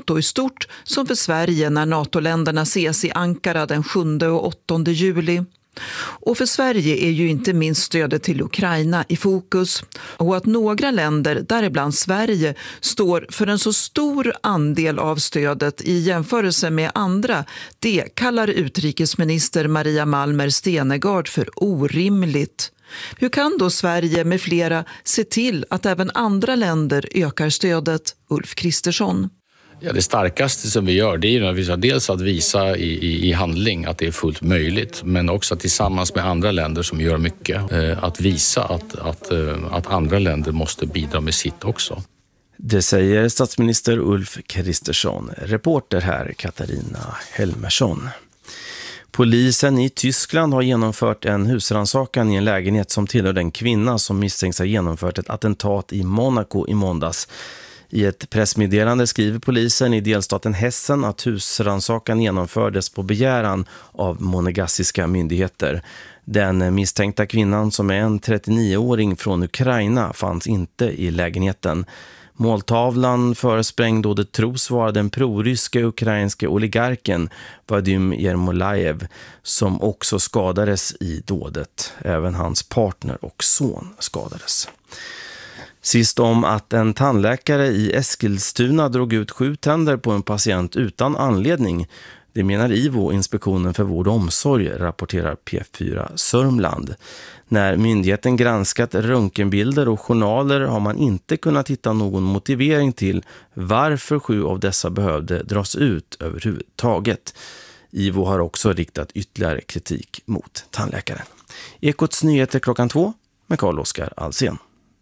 NATO i stort som för Sverige när NATO-länderna ses i Ankara den 7 och 8 juli. Och för Sverige är ju inte minst stödet till Ukraina i fokus. Och att några länder, däribland Sverige, står för en så stor andel av stödet i jämförelse med andra, det kallar utrikesminister Maria Malmer Stenergard för orimligt. Hur kan då Sverige med flera se till att även andra länder ökar stödet? Ulf Kristersson. Ja, det starkaste som vi gör det är ju dels att visa i handling att det är fullt möjligt, men också att tillsammans med andra länder som gör mycket att visa att andra länder måste bidra med sitt också. Det säger statsminister Ulf Kristersson. Reporter här Katarina Helmersson. Polisen i Tyskland har genomfört en husrannsakan i en lägenhet som tillhör den kvinna som misstänks ha genomfört ett attentat i Monaco i måndags. I ett pressmeddelande skriver polisen i delstaten Hessen att husrannsakan genomfördes på begäran av monegassiska myndigheter. Den misstänkta kvinnan, som är en 39-åring från Ukraina, fanns inte i lägenheten. Måltavlan föresprängd det tros vara den proryska ukrainska oligarken Vadim Yermolayev, som också skadades i dådet. Även hans partner och son skadades. Sist om att en tandläkare i Eskilstuna drog ut 7 tänder på en patient utan anledning. Det menar IVO, Inspektionen för vård och omsorg, rapporterar P4 Sörmland. När myndigheten granskat röntgenbilder och journaler har man inte kunnat hitta någon motivering till varför 7 av dessa behövde dras ut överhuvudtaget. IVO har också riktat ytterligare kritik mot tandläkaren. Ekots nyheter 2:00 med Carl-Oskar Alsen.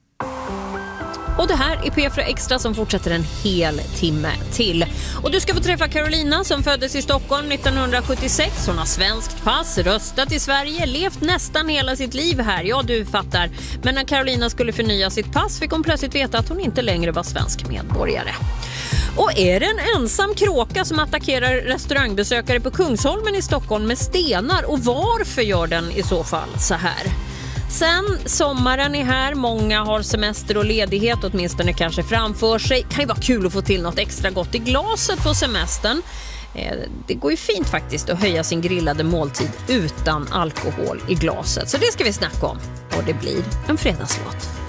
Och det här är P4 Extra som fortsätter en hel timme till. Och du ska få träffa Carolina som föddes i Stockholm 1976. Hon har svenskt pass, röstat i Sverige, levt nästan hela sitt liv här. Ja, du fattar. Men när Carolina skulle förnya sitt pass fick hon plötsligt veta att hon inte längre var svensk medborgare. Och är det en ensam kråka som attackerar restaurangbesökare på Kungsholmen i Stockholm med stenar? Och varför gör den i så fall så här? Sen sommaren är här, många har semester och ledighet, åtminstone kanske framför sig. Kan ju vara kul att få till något extra gott i glaset på semestern. Det går ju fint faktiskt att höja sin grillade måltid utan alkohol i glaset. Så det ska vi snacka om. Och det blir en fredagslåt.